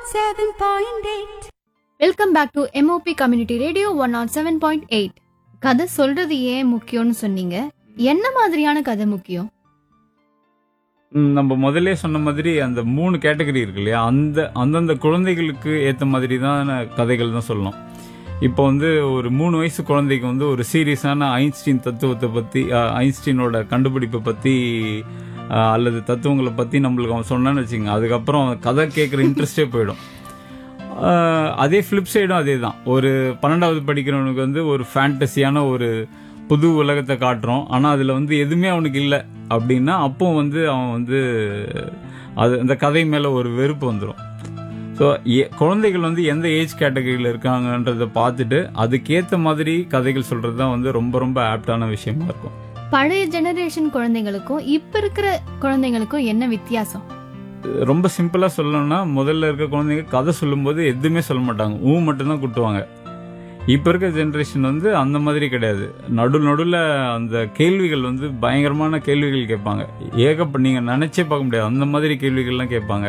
107.8. Welcome back to MOP community radio 107.8. கதை சொல்றது ஏன் முக்கியம்னு சொன்னீங்க. என்ன மாதிரியான கதை முக்கியம்? நம்ம முதல்ல சொன்ன மாதிரி அந்த 3 கேட்டகரி இருக்கு இல்லையா, அந்தந்த குழந்தைகளுக்கு ஏற்ற மாதிரி தான் கதைகள் தான் சொல்லணும். இப்போ வந்து ஒரு 3 வயசு குழந்தைக்கு வந்து ஒரு சீரியஸான ஐன்ஸ்டீன் தத்துவத்தை பற்றி, ஐன்ஸ்டீனோட கண்டுபிடிப்பை பற்றி அல்லது தத்துவங்களை பற்றி நம்மளுக்கு அவன் சொன்னான்னு வச்சுங்க, அதுக்கப்புறம் கதை கேட்குற இன்ட்ரெஸ்டே போயிடும். அதே ஃப்ளிப் சைடும் அதே தான். ஒரு 12வது படிக்கிறவனுக்கு வந்து ஒரு ஃபேண்டசியான ஒரு புது உலகத்தை காட்டுறோம், ஆனால் அதில் வந்து எதுவுமே அவனுக்கு இல்லை அப்படின்னா அப்போ வந்து அவன் வந்து அந்த கதை மேலே ஒரு வெறுப்பு வந்துடும். ஸோ குழந்தைகள் வந்து எந்த ஏஜ் கேட்டகரியில் இருக்காங்கன்றதை பார்த்துட்டு அதுக்கேற்ற மாதிரி கதைகள் சொல்கிறது தான் வந்து ரொம்ப ரொம்ப ஆப்டான விஷயமா இருக்கும். பழைய ஜெனரேஷன் குழந்தைங்களுக்கும் இப்ப இருக்கிற குழந்தைங்களுக்கும் என்ன வித்தியாசம்? ரொம்ப சிம்பிளா சொல்லணும்னா, முதல்ல இருக்க குழந்தைங்க கதை சொல்லும்போது எதுவுமே சொல்ல மாட்டாங்க, மட்டும்தான் கூட்டுவாங்க. இப்ப இருக்க ஜெனரேஷன் வந்து அந்த மாதிரி கிடையாது. நடுவில் அந்த கேள்விகள் வந்து பயங்கரமான கேள்விகள் கேட்பாங்க. நீங்க நினைச்சே பார்க்க முடியாது அந்த மாதிரி கேள்விகள்லாம் கேட்பாங்க.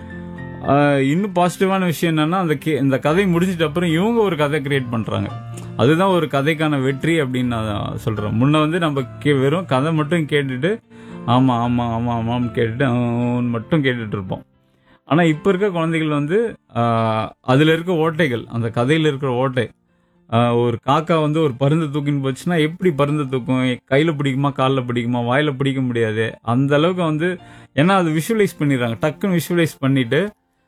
இன்னும் பாசிட்டிவான விஷயம் என்னன்னா, இந்த கதை முடிஞ்சிட்ட அப்புறம் இவங்க ஒரு கதை கிரியேட் பண்றாங்க. அதுதான் ஒரு கதைக்கான வெற்றி அப்படின்னு நான் சொல்றேன். முன்ன வந்து நம்ம வெறும் கதை மட்டும் கேட்டுட்டு ஆமா ஆமா ஆமா ஆமான்னு கேட்டுட்டு மட்டும் கேட்டுட்டு இருப்போம். ஆனா இப்ப இருக்க குழந்தைகள் வந்து அதுல இருக்க ஓட்டைகள், அந்த கதையில இருக்கிற ஓட்டை, ஒரு காக்கா வந்து ஒரு பருந்தை தூக்கின்னு போச்சுன்னா எப்படி பருந்தை தூக்கும், கையில பிடிக்குமா காலில் பிடிக்குமா, வாயில பிடிக்க முடியாது. அந்த அளவுக்கு வந்து, ஏன்னா அது விஷுவலைஸ் பண்ணிடுறாங்க. டக்குன்னு விஷுவலைஸ் பண்ணிட்டு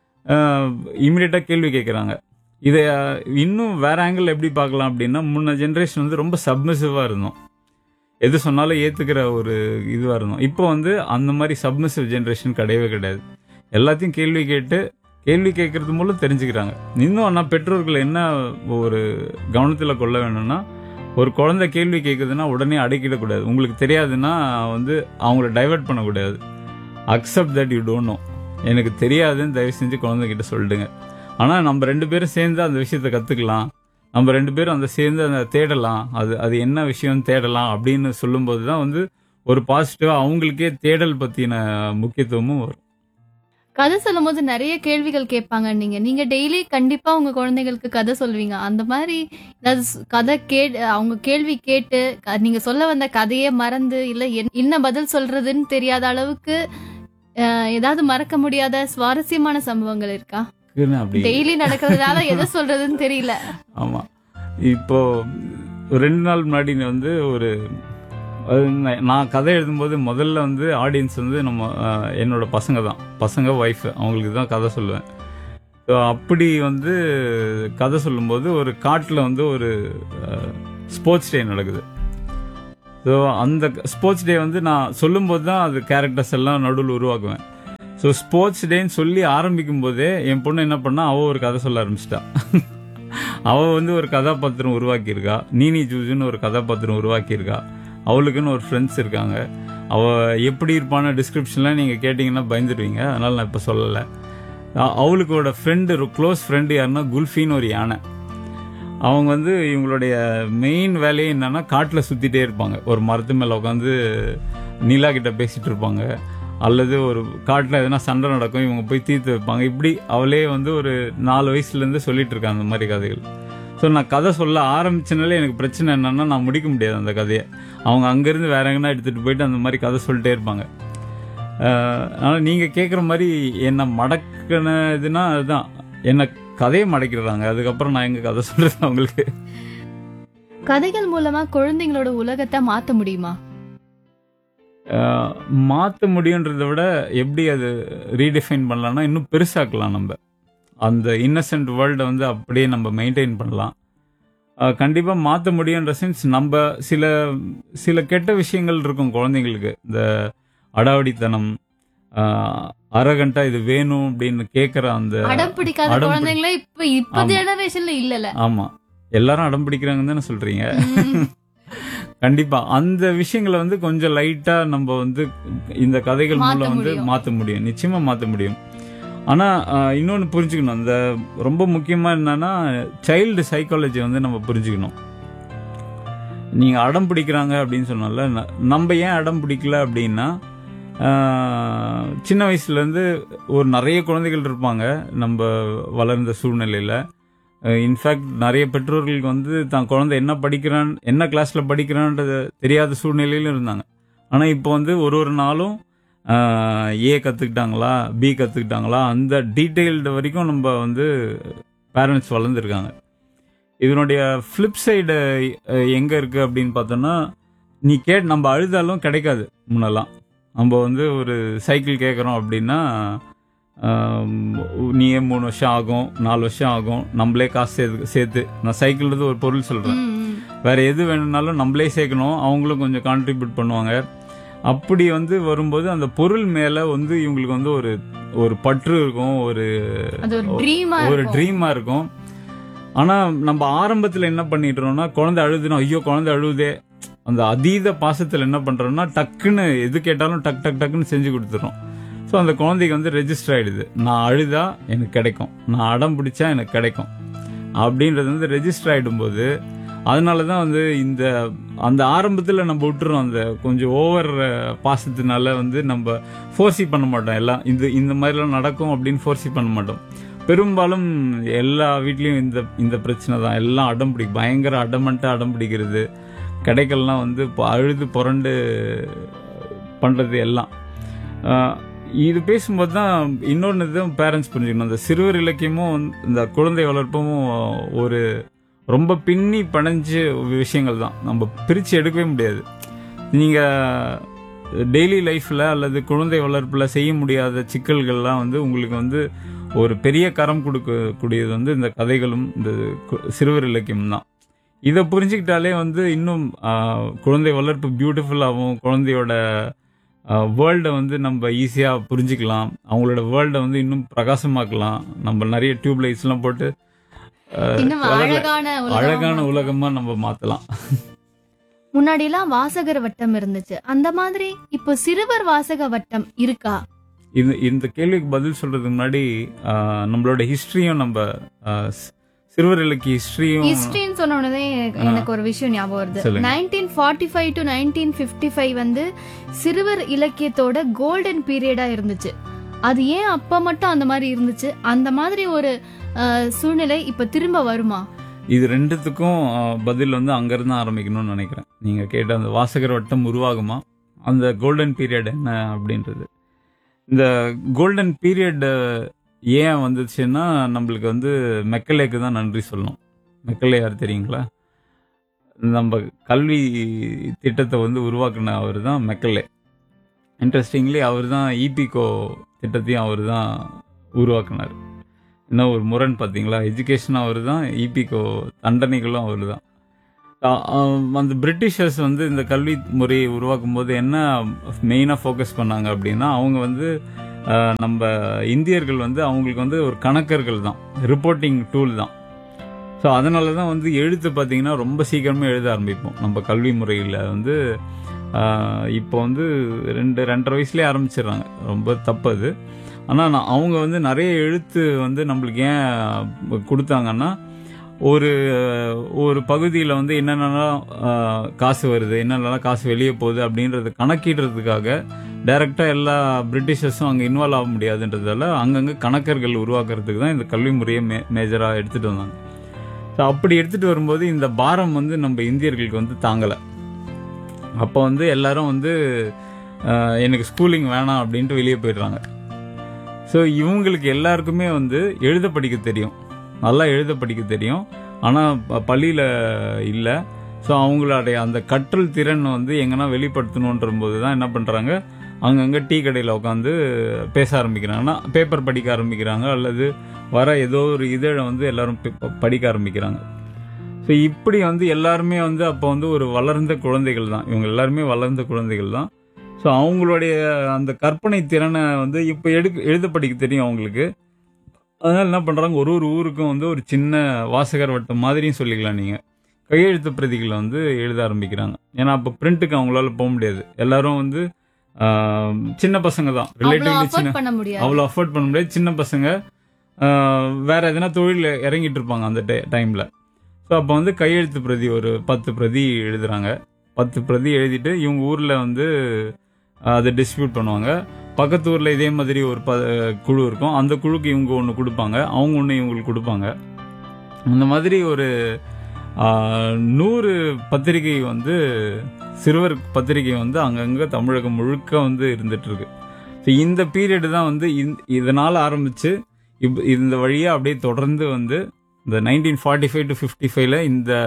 இமீடியட்டா கேள்வி கேட்கறாங்க. இதை இன்னும் வேற ஆங்கிள் எப்படி பார்க்கலாம் அப்படின்னா, முன்ன ஜென்ரேஷன் வந்து ரொம்ப சப்மிசிவா இருந்தோம், எது சொன்னாலும் ஏத்துக்கிற ஒரு இதுவா இருந்தோம். இப்போ வந்து அந்த மாதிரி சப்மிசிவ் ஜென்ரேஷன் கிடையவே கிடையாது. எல்லாத்தையும் கேள்வி கேட்டு கேள்வி கேட்கறது மூலம் தெரிஞ்சுக்கிறாங்க. இன்னும் ஆனால் பெற்றோர்கள் என்ன ஒரு கவனத்தில் கொள்ள வேணும்னா, ஒரு குழந்தை கேள்வி கேட்குதுன்னா உடனே அடக்கிடக்கூடாது. உங்களுக்கு தெரியாதுன்னா வந்து அவங்கள டைவர்ட் பண்ணக்கூடாது. Accept that you don't know. எனக்கு தெரியாதுன்னு தயவு செஞ்சு குழந்தைகிட்ட சொல்லிடுங்க. ஆனால் நம்ம 2 பேரும் சேர்ந்து அந்த விஷயத்தை கற்றுக்கலாம், நம்ம 2 பேரும் அந்த சேர்ந்து அந்த தேடலாம், அது என்ன விஷயம்னு தேடலாம் அப்படின்னு சொல்லும்போது தான் வந்து ஒரு பாசிட்டிவாக அவங்களுக்கே தேடல் பற்றின முக்கியத்துவமும் வரும். கதை சொல்லும் போது நிறைய கேள்விகள் கேட்பாங்க. நீங்க டெய்லி கண்டிப்பா உங்க குழந்தைகளுக்கு கதை சொல்வீங்க. அந்த மாதிரி ஏதாவது கதை அவங்க கேள்வி கேட்டு நீங்க சொல்ல வந்த கதையே மறந்து இல்ல என்ன பதில் சொல்றதுன்னு தெரியாத அளவுக்கு ஏதாவது மறக்க முடியாத சுவாரஸ்யமான சம்பவங்கள் இருக்கா? டெய்லி நடக்கிறதுனால எதை சொல்றதுன்னு தெரியல. ஆமா, இப்போ 2 நாள் முன்னாடி வந்து நான் கதை எழுதும்போது முதல்ல வந்து ஆடியன்ஸ் வந்து என்னோட பசங்க ஒய்ஃப், அவங்களுக்கு தான் கதை சொல்லுவேன். ஸோ அப்படி வந்து கதை சொல்லும்போது ஒரு காட்டில் வந்து ஒரு ஸ்போர்ட்ஸ் டே நடக்குது. ஸோ அந்த ஸ்போர்ட்ஸ் டே வந்து நான் சொல்லும்போது தான் அது கேரக்டர்ஸ் எல்லாம் நடுவில் உருவாக்குவேன். ஸோ ஸ்போர்ட்ஸ் டேன்னு சொல்லி ஆரம்பிக்கும் போதே என் பொண்ணு என்ன பண்ணா, அவள் ஒரு கதை சொல்ல ஆரம்பிச்சிட்டா. அவள் வந்து ஒரு கதாபாத்திரம் உருவாக்கியிருக்கா, நீனி ஜூஜுன்னு ஒரு கதாபாத்திரம் உருவாக்கியிருக்கா. அவளுக்குன்னு ஒரு ஃப்ரெண்ட்ஸ் இருக்காங்க. அவள் எப்படி இருப்பான டிஸ்கிரிப்ஷன்லாம் நீங்கள் கேட்டிங்கன்னா பயந்துடுவீங்க, அதனால் நான் இப்போ சொல்லலை. அவளுக்கோட ஃப்ரெண்டு, க்ளோஸ் ஃப்ரெண்டு யாருன்னா குல்ஃபின்னு ஒரு யானை. அவங்க வந்து இவங்களுடைய மெயின் வேலையே என்னன்னா காட்டில் சுற்றிட்டே இருப்பாங்க. ஒரு மரத்து மேலே உட்காந்து நீலா கிட்ட பேசிகிட்டு இருப்பாங்க, அல்லது ஒரு காட்டில் எதனா சண்டை நடக்கும், இவங்க போய் தீர்த்து வைப்பாங்க. இப்படி அவளே வந்து ஒரு 4 வயசுலேருந்து சொல்லிட்டு இருக்காங்க அந்த மாதிரி கதைகள். ஸோ நான் கதை சொல்ல ஆரம்பிச்சனாலே எனக்கு பிரச்சனை என்னன்னா, நான் முடிக்க முடியாது அந்த கதையை. அவங்க அங்கேருந்து வேற எங்கன்னா எடுத்துகிட்டு போயிட்டு அந்த மாதிரி கதை சொல்லிட்டே இருப்பாங்க. ஆனால் நீங்கள் கேட்குற மாதிரி என்ன மடக்கினதுன்னா அதுதான், என்ன கதையை மடக்கிடுறாங்க. அதுக்கப்புறம் நான் எங்க கதை சொல்றது அவங்களுக்கு. கதைகள் மூலமா குழந்தைங்களோட உலகத்தை மாற்ற முடியுமா? மாற்ற முடியுன்றதை விட எப்படி அது ரீடிஃபைன் பண்ணலாம்னா, இன்னும் பெருசாக்கலாம். நம்ம அந்த இன்னசென்ட் வேர்ல்டை வந்து அப்படியே நம்ம மெயின்டைன் பண்ணலாம். கண்டிப்பாக மாற்ற முடியுன்ற சென்ஸ், நம்ம சில கெட்ட விஷயங்கள் இருக்கும் குழந்தைங்களுக்கு. இந்த அடாவடித்தனம், அரகண்டா இது வேணும் அப்படின்னு கேட்குற அந்த அடம் பிடிக்காத குழந்தைங்களே இப்ப ஜெனரேஷன்ல இல்லல. ஆமா, எல்லாரும் அடம் பிடிக்கிறாங்கன்னு தானே சொல்றீங்க. கண்டிப்பா அந்த விஷயங்களை வந்து கொஞ்சம் லைட்டா நம்ம வந்து இந்த கதைகள் மூலம் வந்து மாற்ற முடியும், நிச்சயமா மாற்ற முடியும். ஆனா இன்னொன்னு புரிஞ்சுக்கணும், அந்த ரொம்ப முக்கியமா என்னன்னா சைல்டு சைக்காலஜி வந்து நம்ம புரிஞ்சுக்கணும். நீங்க அடம் பிடிக்கிறாங்க அப்படின்னு சொன்னால, நம்ம ஏன் அடம் பிடிக்கல அப்படின்னா, சின்ன வயசுலேருந்து ஒரு நிறைய குழந்தைகள் இருப்பாங்க நம்ம வளர்ந்த சூழ்நிலையில். இன்ஃபேக்ட் நிறைய பெற்றோர்களுக்கு வந்து தான் குழந்தை என்ன கிளாஸில் படிக்கிறான்றது தெரியாத சூழ்நிலையிலும் இருந்தாங்க. ஆனால் இப்போ வந்து ஒரு நாளும் ஏ கற்றுக்கிட்டாங்களா, பி கற்றுக்கிட்டாங்களா, அந்த டீட்டெயில்டு வரைக்கும் நம்ம வந்து பேரண்ட்ஸ் வளர்ந்துருக்காங்க. இதனுடைய ஃப்ளிப் சைடு எங்கே இருக்குது அப்படின்னு பார்த்தோன்னா, நம்ம அழுதாலும் கிடைக்காது. முன்னெல்லாம் நம்ம வந்து ஒரு சைக்கிள் கேட்குறோம் அப்படின்னா, நீயே 3 வருஷம் ஆகும், 4 வருஷம் ஆகும், நம்மளே காசு சேர்த்து நான் சைக்கிள்ன்றது ஒரு பொருள் சொல்கிறேன். வேற எது வேணும்னாலும் நம்மளே சேர்க்கணும், அவங்களும் கொஞ்சம் கான்ட்ரிபியூட் பண்ணுவாங்க. அப்படி வந்து வரும்போது அந்த பொருள் மேலே வந்து இவங்களுக்கு வந்து ஒரு பற்று இருக்கும், ஒரு ட்ரீமா இருக்கும். ஆனால் நம்ம ஆரம்பத்தில் என்ன பண்ணிடுறோம்னா, குழந்தை அழுதுனா ஐயோ குழந்தை அழுவுதே, அந்த அதீத பாசத்தில் என்ன பண்ணுறோம்னா டக்குன்னு எது கேட்டாலும் டக்குன்னு செஞ்சு கொடுத்துறோம். ஸோ அந்த குழந்தைக்கு வந்து ரெஜிஸ்டர் ஆகிடுது, நான் அழுதா எனக்கு கிடைக்கும், நான் அடம் பிடிச்சா எனக்கு கிடைக்கும் அப்படின்றது வந்து ரெஜிஸ்டர் ஆகிடும்போது, அதனால தான் வந்து அந்த ஆரம்பத்தில் நம்ம விட்டுறோம். அந்த கொஞ்சம் ஓவர் பாசத்தினால வந்து நம்ம ஃபோர்ஸி பண்ண மாட்டோம். எல்லாம் இந்த மாதிரிலாம் நடக்கும் அப்படின்னு ஃபோர்ஸி பண்ண மாட்டோம். பெரும்பாலும் எல்லா வீட்லேயும் இந்த பிரச்சனை தான். எல்லாம் பயங்கர அடம் பிடிக்கிறது, கிடைக்கலாம் வந்து அழுது புரண்டு பண்ணுறது எல்லாம். இது பேசும்போது தான் இன்னொன்று தான் பேரண்ட்ஸ் புரிஞ்சுக்கணும். அந்த சிறுவர் இலக்கியமும் இந்த குழந்தை வளர்ப்பும் ஒரு ரொம்ப பின்னி படைஞ்ச விஷயங்கள் தான். நம்ம பிரித்து எடுக்கவே முடியாது. நீங்கள் டெய்லி லைஃப்பில் அல்லது குழந்தை வளர்ப்பில் செய்ய முடியாத சிக்கல்கள்லாம் வந்து உங்களுக்கு வந்து ஒரு பெரிய கரம் கொடுக்கக்கூடியது வந்து இந்த கதைகளும் இந்த சிறுவர் இலக்கியம் தான். இதை புரிஞ்சுக்கிட்டாலே வந்து இன்னும் குழந்தை வளர்ப்பு பியூட்டிஃபுல்லாகவும், குழந்தையோட வேர்ல்டை வந்து நம்ம ஈஸியாக புரிஞ்சுக்கலாம், அவங்களோட வேர்ல்டை வந்து இன்னும் பிரகாசமாக்கலாம். நம்ம நிறைய டியூப் லைட்ஸ்லாம் போட்டு அழகான உலகமா நம்ம மாத்தலாம். முன்னாடிலாம் வாசகர் வட்டம் இருந்துச்சு, அந்த மாதிரி இப்போ சிறுவர் வாசக வட்டம் இருக்கா? இந்த கேள்விக்கு பதில் சொல்றதுக்கு முன்னாடி நம்மளோட ஹிஸ்டரியும், நம்ம சிறுவர் இலக்கிய ஹிஸ்டரின்னு சொன்ன உடனே எனக்கு ஒரு விஷயம் ஞாபகம் வருது. 1945 to 1955 வந்து சிறுவர் இலக்கியத்தோட கோல்டன் பீரியடா இருந்துச்சு. அது ஏன் அப்ப மட்டும் அந்த மாதிரி இருந்துச்சு? அந்த மாதிரி ஒரு சூழ்நிலை இப்ப திரும்ப வருமா? இது ரெண்டுத்துக்கும் பதில் வந்து அங்கிருந்து ஆரம்பிக்கணும்னு நினைக்கிறேன். நீங்க கேட்ட அந்த வாசகர் வட்டம் உருவாகுமா, அந்த கோல்டன் பீரியட் என்ன அப்படின்றது. இந்த கோல்டன் பீரியட் ஏன் வந்துச்சுன்னா, நம்மளுக்கு வந்து மெக்கலேக்கு தான் நன்றி சொல்லணும். மெக்கலே யார் தெரியுங்களா? நம்ம கல்வி திட்டத்தை வந்து உருவாக்குன அவர் தான் மெக்கலே. இன்ட்ரெஸ்டிங்லி அவர் தான் இபிகோ திட்டத்தையும் அவர் தான் உருவாக்குனார். இன்னும் ஒரு முரண் பார்த்தீங்களா? எஜுகேஷனும் அவர் தான், இபிகோ தண்டனைகளும் அவர் தான். அந்த பிரிட்டிஷர்ஸ் வந்து இந்த கல்வி முறையை உருவாக்கும் போது என்ன மெயினாக ஃபோக்கஸ் பண்ணாங்க அப்படின்னா, அவங்க வந்து நம்ம இந்தியர்கள் வந்து அவங்களுக்கு வந்து ஒரு கணக்கர்கள் தான், ரிப்போர்ட்டிங் டூல் தான். ஸோ அதனால தான் வந்து எழுத்து பார்த்தீங்கன்னா ரொம்ப சீக்கிரமே எழுத ஆரம்பிப்போம் நம்ம கல்வி முறையில் வந்து. இப்போ வந்து 2-2.5 வயசுலேயே ஆரம்பிச்சிடுறாங்க, ரொம்ப தப்பு அது. ஆனால் அவங்க வந்து நிறைய எழுத்து வந்து நம்மளுக்கு ஏன் கொடுத்தாங்கன்னா, ஒரு பகுதியில் வந்து என்னென்னலாம் காசு வருது, என்னென்னலாம் காசு வெளியே போகுது அப்படின்றது கணக்கிடுறதுக்காக டைரெக்டாக எல்லா பிரிட்டிஷர்ஸும் அங்கே இன்வால்வ் ஆக முடியாதுன்றதால அங்கங்கே கணக்கர்கள் உருவாக்குறதுக்கு தான் இந்த கல்வி முறையை மேஜராக எடுத்துகிட்டு வந்தாங்க. ஸோ அப்படி எடுத்துகிட்டு வரும்போது இந்த பாரம் வந்து நம்ம இந்தியர்களுக்கு வந்து தாங்கலை. அப்போ வந்து எல்லாரும் வந்து எனக்கு ஸ்கூலிங் வேணாம் அப்படின்ட்டு வெளியே போயிடுறாங்க. ஸோ இவங்களுக்கு எல்லாருக்குமே வந்து எழுத படிக்க தெரியும், நல்லா எழுத படிக்க தெரியும், ஆனால் பள்ளியில் இல்லை. ஸோ அவங்களுடைய அந்த கற்றல் திறன் வந்து எங்கன்னா வெளிப்படுத்தணுன்ற போது தான் என்ன பண்ணுறாங்க, அங்கங்கே டீ கடையில் உட்காந்து பேச ஆரம்பிக்கிறாங்கன்னா, பேப்பர் படிக்க ஆரம்பிக்கிறாங்க, அல்லது வர ஏதோ ஒரு இதழை வந்து எல்லாரும் படிக்க ஆரம்பிக்கிறாங்க. ஸோ இப்படி வந்து எல்லாருமே வந்து அப்போ வந்து ஒரு வளர்ந்த குழந்தைகள் தான், இவங்க எல்லாருமே வளர்ந்த குழந்தைகள் தான். ஸோ அவங்களுடைய அந்த கற்பனை திறனை வந்து இப்போ எழுத படிக்க தெரியும் அவங்களுக்கு. அதனால என்ன பண்ணுறாங்க, ஒரு ஊருக்கும் வந்து ஒரு சின்ன வாசகர் வட்டம் மாதிரியும் சொல்லிக்கலாம் நீங்கள், கையெழுத்து பிரதிகளை வந்து எழுத ஆரம்பிக்கிறாங்க. ஏன்னா அப்போ பிரிண்ட்டுக்கு அவங்களால போக முடியாது, எல்லாரும் வந்து சின்ன பசங்க தான், ரிலேட்டிவ்லி சின்ன, அவ்வளோ அஃபோர்ட் பண்ண முடியாது. சின்ன பசங்க வேற எதனா தொழில் இறங்கிட்டு இருப்பாங்க அந்த டைமில். ஸோ அப்போ வந்து கையெழுத்து பிரதி ஒரு 10 பிரதி எழுதுறாங்க. 10 பிரதி எழுதிட்டு இவங்க ஊரில் வந்து அதை டிஸ்ட்ரிபியூட் பண்ணுவாங்க. பக்கத்து ஊர்ல இதே மாதிரி ஒரு குழு இருக்கும். அந்த குழுக்கு இவங்க ஒன்று கொடுப்பாங்க, அவங்க ஒன்று இவங்களுக்கு கொடுப்பாங்க. அந்த மாதிரி ஒரு 100 பத்திரிகை வந்து சிறுவர் பத்திரிகை வந்து அங்கங்க தமிழகம் முழுக்க வந்து இருந்துட்டு இருக்கு. ஸோ இந்த பீரியட் தான் வந்து இதனால ஆரம்பிச்சு இந்த வழியா அப்படியே தொடர்ந்து வந்து இந்த 1945 to 55ல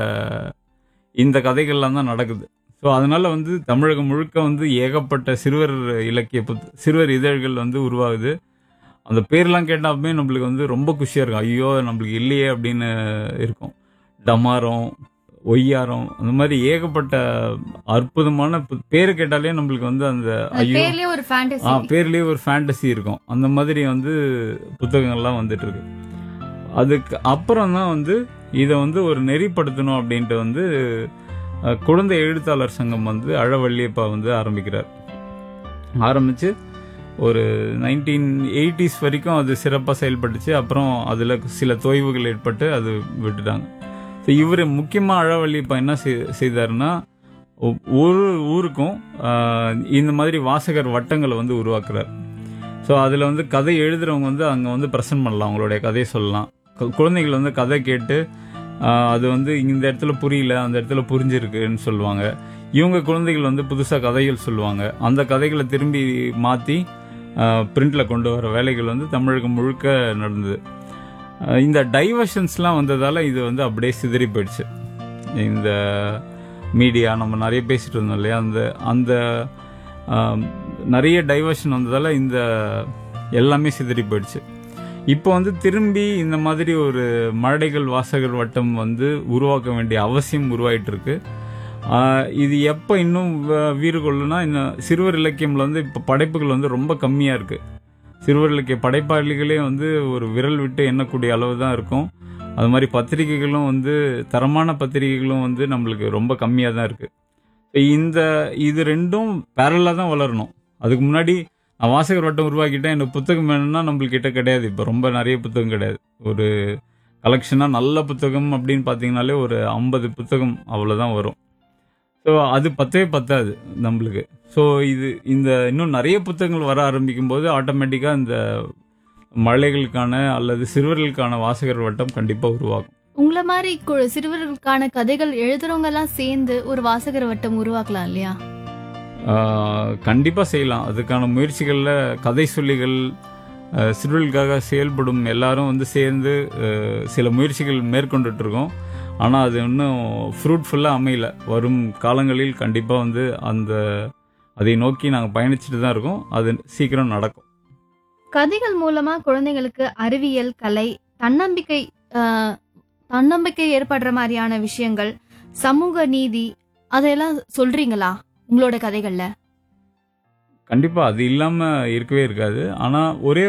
இந்த கதைகள்லாம் தான் நடக்குது. ஸோ அதனால வந்து தமிழகம் முழுக்க வந்து ஏகப்பட்ட சிறுவர் இலக்கிய சிறுவர் இதழ்கள் வந்து உருவாகுது. அந்த பேர்லாம் கேட்டாலுமே நம்மளுக்கு வந்து ரொம்ப குஷியா இருக்கும். ஐயோ நம்மளுக்கு இல்லையே அப்படின்னு இருக்கும். டமாரம், ஒய்யாரம், அந்த மாதிரி ஏகப்பட்ட அற்புதமான பேரு கேட்டாலே நம்மளுக்கு வந்து அந்த ஐயோ பேர்லயே ஒரு ஃபேண்டசி. பேர்லயே ஒரு ஃபேண்டசி இருக்கும். அந்த மாதிரி வந்து புத்தகங்கள்லாம் வந்துட்டு இருக்கு. அதுக்கு அப்புறம் தான் வந்து இதை வந்து ஒரு நெறிப்படுத்தணும் அப்படின்ட்டு வந்து குழந்தை எழுத்தாளர் சங்கம் வந்து அழவள்ளியப்பா வந்து ஆரம்பிச்சு ஒரு 1980s வரைக்கும் அது சிறப்பாக செயல்பட்டுச்சு. அப்புறம் அதில் சில தொய்வுகள் ஏற்பட்டு அது விட்டுட்டாங்க. ஸோ இவர் முக்கியமாக அழவள்ளியப்பா என்ன செய்தாருன்னா, ஒரு ஊருக்கும் இந்த மாதிரி வாசகர் வட்டங்களை வந்து உருவாக்குறார். ஸோ அதில் வந்து கதை எழுதுறவங்க வந்து அங்கே வந்து ப்ரெசென்ட் பண்ணலாம், அவங்களுடைய கதையை சொல்லலாம். குழந்தைகள் வந்து கதை கேட்டு அது வந்து இந்த இடத்துல புரியல, அந்த இடத்துல புரிஞ்சிருக்குன்னு சொல்லுவாங்க. இவங்க குழந்தைகள் வந்து புதுசாக கதைகள் சொல்லுவாங்க. அந்த கதைகளை திரும்பி மாற்றி பிரிண்ட்ல கொண்டு வர வேலைகள் வந்து தமிழகம் முழுக்க நடந்தது. இந்த டைவர்ஷன்ஸ்லாம் வந்ததால இது வந்து அப்படியே சிதறி போயிடுச்சு. இந்த மீடியா நம்ம நிறைய பேசிட்டு இருந்தோம் இல்லையா, அந்த நிறைய டைவர்ஷன் வந்ததால இந்த எல்லாமே சிதறி போயிடுச்சு. இப்போ வந்து திரும்பி இந்த மாதிரி ஒரு மழலைகள் வாசகர் வட்டம் வந்து உருவாக்க வேண்டிய அவசியம் உருவாயிட்டு இருக்கு. இது எப்போ இன்னும் வீறு கொள்ளுனா, இன்னும் சிறுவர் இலக்கியம்ல வந்து இப்போ படைப்புகள் வந்து ரொம்ப கம்மியாக இருக்கு. சிறுவர் இலக்கிய படைப்பாளிகளே வந்து ஒரு விரல் விட்டு எண்ணக்கூடிய அளவு தான் இருக்கும். அது மாதிரி பத்திரிகைகளும் வந்து தரமான பத்திரிகைகளும் வந்து நம்மளுக்கு ரொம்ப கம்மியாக தான் இருக்கு. இது ரெண்டும் பேரலாக தான் வளரணும். அதுக்கு முன்னாடி நான் வாசகர் வட்டம் உருவாக்கிட்டேன், எனக்கு புத்தகம் வேணும்னா நம்மளுக்கு கிட்ட கிடையாது. இப்போ ரொம்ப நிறைய புத்தகம் கிடையாது. ஒரு கலெக்ஷனாக நல்ல புத்தகம் அப்படின்னு பார்த்தீங்கன்னாலே ஒரு 50 புத்தகம் அவ்வளோதான் வரும். ஸோ அது பத்தாது நம்மளுக்கு. ஸோ இன்னும் நிறைய புத்தகங்கள் வர ஆரம்பிக்கும் போது ஆட்டோமேட்டிக்காக இந்த மழலைகளுக்கான அல்லது சிறுவர்களுக்கான வாசகர் வட்டம் கண்டிப்பாக உருவாகும். உங்களை மாதிரி சிறுவர்களுக்கான கதைகள் எழுதுறவங்க எல்லாம் சேர்ந்து ஒரு வாசகர் வட்டம் உருவாக்கலாம் இல்லையா? கண்டிப்பாக செய்யலாம். அதுக்கான முயற்சிகளில் கதை சொல்லிகள், சிறுவர்களுக்காக செயல்படும் எல்லாரும் வந்து சேர்ந்து சில முயற்சிகள் மேற்கொண்டுட்டு இருக்கோம். ஆனால் அது இன்னும் ஃப்ரூட்ஃபுல்லாக அமையல. வரும் காலங்களில் கண்டிப்பாக வந்து அதை நோக்கி நாங்கள் பயணிச்சுட்டு தான் இருக்கோம். அது சீக்கிரம் நடக்கும். கதைகள் மூலமா குழந்தைங்களுக்கு அறிவியல், கலை, தன்னம்பிக்கை ஏற்படுற மாதிரியான விஷயங்கள், சமூக நீதி அதெல்லாம் சொல்றீங்களா உங்களோட கதைகள்ல? கண்டிப்பாக அது இல்லாமல் இருக்கவே இருக்காது. ஆனால் ஒரே